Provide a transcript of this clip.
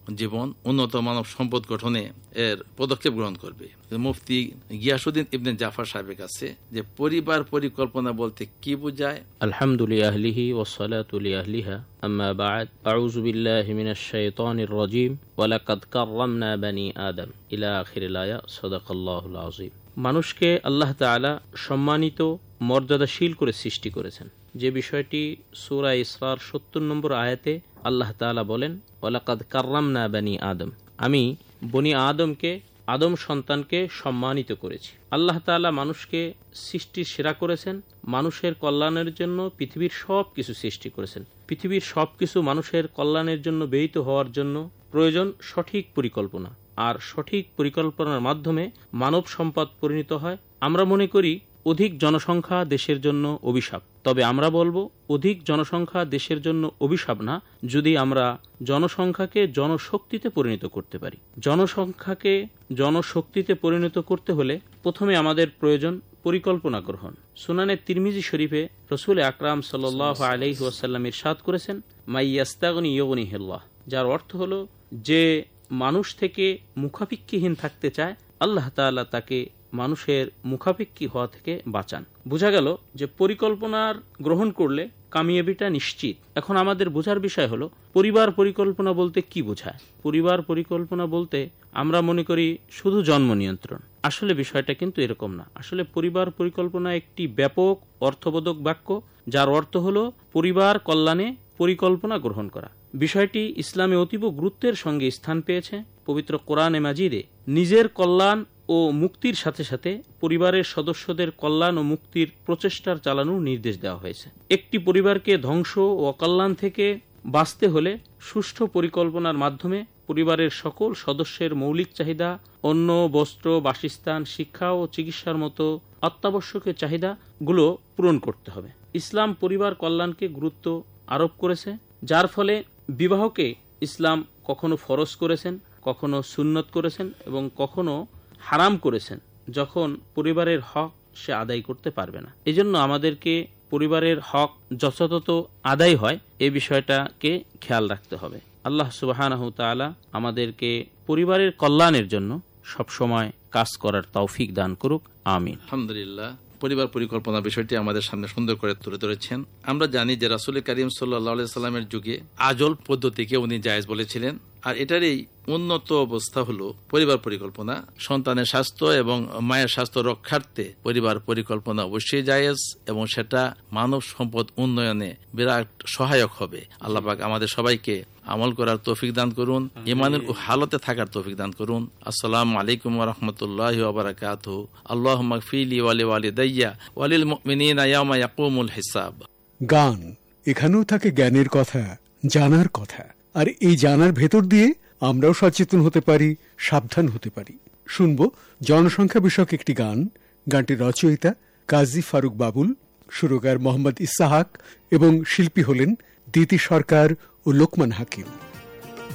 জীবন, উন্নত মানব সম্পদ গঠনে এর পদক্ষেপ গ্রহণ করবে। মুফতি গিয়াসউদ্দিন ইবনে জাফর সাহেবের কাছে যে পরিবার পরিকল্পনা বলতে কি বোঝায়? আলহামদুলিল্লাহ ওয়াসসালাতু লিআহলিহা আম্মা বা'দ আউযু বিল্লাহি মিনাশ শাইতানির রাজীম ওয়া লাকাদ কাররামনা বানি আদম ইলা আখিরিল আয়াত সাদাকাল্লাহুল আযীম। মানুষকে আল্লাহ তাআলা সম্মানিত মর্যাদাশীল করে সৃষ্টি করেছেন, যে বিষয়টি সূরা ইসরার ৭০ নম্বর আয়াতে আল্লাহ তাআলা বলেন ওয়া লাকাদ কাররামনা বানি আদম, আমি বনি আদমকে, আদম সন্তানকে সম্মানিত করেছি। আল্লাহ তাআলা মানুষকে সৃষ্টির সেরা করেছেন, মানুষের কল্যাণের জন্য পৃথিবীর সব কিছু সৃষ্টি করেছেন। পৃথিবীর সব কিছু মানুষের কল্যাণের জন্য ব্যয়িত হওয়ার জন্য প্রয়োজন সঠিক পরিকল্পনা, আর সঠিক পরিকল্পনার মাধ্যমে মানব সম্পদ পরিণত হয়। আমরা মনে করি অধিক জনসংখ্যা দেশের জন্য অভিশাপ, তবে আমরা বলবো অধিক জনসংখ্যা দেশের জন্য অভিশাপ না, যদি আমরা জনসংখ্যাকে জনশক্তিতে পরিণত করতে পারি। জনসংখ্যাকে জনশক্তিতে পরিণত করতে হলে প্রথমে আমাদের প্রয়োজন পরিকল্পনা গ্রহণ। সুনানে তিরমিজি শরীফে রাসূল আকরাম সাল্লাল্লাহু আলাইহি ওয়াসাল্লাম ইরশাদ করেছেন, মাইয়াস্তাগনি ইউগনিহিল্লাহ, যার অর্থ হলো যে মানুষ থেকে মুখাপেক্ষীহীন থাকতে চায়, আল্লাহ তাআলা তাকে মানুষের মুখাপেক্ষী হওয়া থেকে বাঁচান। বোঝা গেল যে পরিকল্পনার গ্রহণ করলে কামিয়াবিটা নিশ্চিত। এখন আমাদের বোঝার বিষয় হলো পরিবার পরিকল্পনা বলতে কি বোঝায়। পরিবার পরিকল্পনা বলতে আমরা মনে করি শুধু জন্ম নিয়ন্ত্রণ, আসলে বিষয়টা কিন্তু এরকম না। আসলে পরিবার পরিকল্পনা একটি ব্যাপক অর্থবোধক বাক্য, যার অর্থ হলো পরিবার কল্যাণে পরিকল্পনা গ্রহণ করা। বিষয়টি ইসলামে অতীব গুরুত্বের সঙ্গে স্থান পেয়েছে। পবিত্র কোরআনে মাজিদে নিজের কল্যাণ ও মুক্তির সাথে সাথে পরিবারের সদস্যদের কল্যাণ ও মুক্তির প্রচেষ্টার চালানোর নির্দেশ দেওয়া হয়েছে। একটি পরিবারকে ধ্বংস ও অকল্যাণ থেকে বাঁচতে হলে সুষ্ঠু পরিকল্পনার মাধ্যমে পরিবারের সকল সদস্যের মৌলিক চাহিদা, অন্ন, বস্ত্র, বাসস্থান, শিক্ষা ও চিকিৎসার মতো অত্যাবশ্যকীয় চাহিদাগুলো পূরণ করতে হবে। ইসলাম পরিবার কল্যাণকে গুরুত্ব আরোপ করেছে, যার ফলে বিবাহকে ইসলাম কখনো ফরজ করেছেন, কখনো সুন্নত করেছেন এবং কখনো হারাম করেছেন যখন পরিবারের হক সে আদায় করতে পারবে না। এজন্য আমাদেরকে পরিবারের হক যথাযথ আদায় হয় এই বিষয়টাকে খেয়াল রাখতে হবে। আল্লাহ সুবহানাহু তাআলা আমাদেরকে পরিবারের কল্যাণের জন্য সবসময় কাজ করার তৌফিক দান করুক, আমিন। আলহামদুলিল্লাহ, পরিবার পরিকল্পনা বিষয়টি আমাদের সামনে সুন্দর করে তুলে ধরেছেন। আমরা জানি যে রাসূল করিম সাল্লাল্লাহু আলাইহি সাল্লামের যুগে আজল পদ্ধতিকে উনি জায়েজ বলেছিলেন, আর এটারই উন্নত অবস্থা হলো পরিবার পরিকল্পনা। সন্তানের স্বাস্থ্য এবং মায়ের স্বাস্থ্য রক্ষার্থে পরিবার পরিকল্পনা অবশ্যই জায়েজ এবং সেটা মানব সম্পদ উন্নয়নে বিরাট সহায়ক হবে। আল্লাহ পাক আমাদের সবাইকে আমল করার তৌফিক দান করুন, ঈমানের হালতে থাকার তৌফিক দান করুন। আসসালামু আলাইকুম ওয়া রাহমাতুল্লাহি ওয়া বারাকাতুহু। আল্লাহুম্মা গফিরলি ওয়া লিওয়ালিদাইয়া ওয়া লিল মুমিনিনা ইয়াওমা ইয়াকুমুল হিসাব। গান, এখানেও থাকে জ্ঞানের কথা, জানার কথা, আর এই জানার ভেতর দিয়ে আমরাও সচেতন হতে পারি, সাবধান হতে পারি। শুনব জনসংখ্যা বিষয়ক একটি গান। গানটির রচয়িতা কাজী ফারুক বাবুল, সুরকার মোহাম্মদ ইসহাক এবং শিল্পী হলেন দিতি সরকার ও লোকমান হাকিম।